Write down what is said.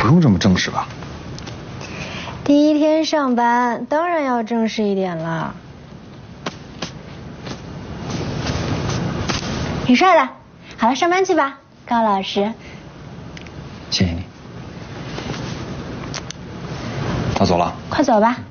不用这么正式吧？ 第一天上班，当然要正式一点了。挺帅的。好了，上班去吧，高老师。 谢谢你。那走了。 快走吧。